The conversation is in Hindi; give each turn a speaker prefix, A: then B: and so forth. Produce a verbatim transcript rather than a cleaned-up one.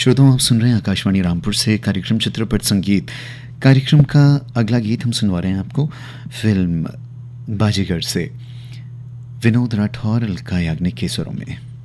A: श्रोताओं, आप सुन रहे हैं आकाशवाणी रामपुर से कार्यक्रम चित्रपट संगीत। कार्यक्रम का अगला गीत हम सुनवा रहे हैं आपको फिल्म बाजीगर से, विनोद राठौर, अलका याग्निक के स्वरों में।